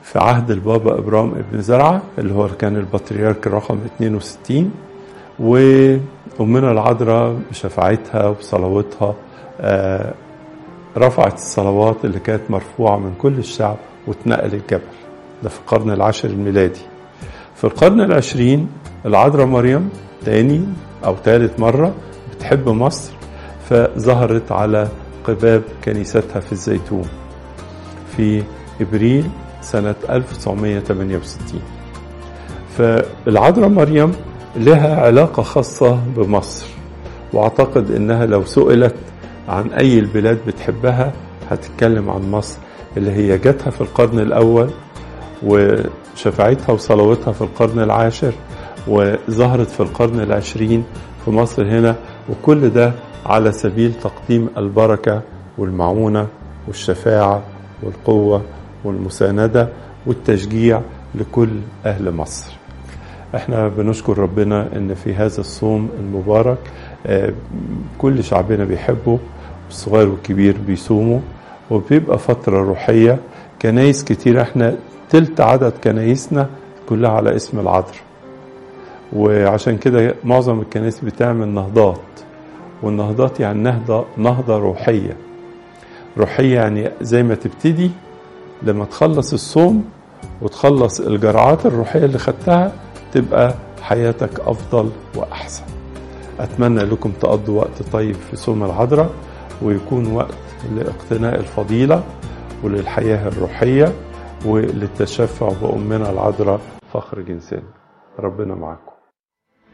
في عهد البابا إبرام ابن زرعة اللي هو كان البطريرك رقم 62. وأمنا العذراء بشفاعتها وبصلواتها رفعت الصلوات اللي كانت مرفوعة من كل الشعب واتنقل الجبل. ده في القرن العاشر الميلادي. في القرن العشرين العذراء مريم تاني أو ثالث مرة بتحب مصر، فظهرت على قباب كنيستها في الزيتون في إبريل سنة 1968. فالعذراء مريم لها علاقة خاصة بمصر، واعتقد انها لو سئلت عن اي البلاد بتحبها هتتكلم عن مصر، اللي هي جاتها في القرن الاول وشفاعتها وصلواتها في القرن العاشر، وظهرت في القرن العشرين في مصر هنا، وكل ده على سبيل تقديم البركة والمعونة والشفاعة والقوة والمساندة والتشجيع لكل أهل مصر. احنا بنشكر ربنا ان في هذا الصوم المبارك كل شعبنا بيحبه، الصغير والكبير بيصوموا، وبيبقى فترة روحية. كنايس كتير، احنا تلت عدد كنايسنا كلها على اسم العذراء، وعشان كده معظم الكنايس بتعمل نهضات، والنهضات يعني نهضة روحية. يعني زي ما تبتدي لما تخلص الصوم وتخلص الجرعات الروحية اللي خدتها تبقى حياتك أفضل وأحسن. أتمنى لكم تقضوا وقت طيب في صوم العذراء، ويكون وقت لاقتناء الفضيلة وللحياة الروحية وللتشفع بأمنا العذراء فخر جنسنا. ربنا معكم.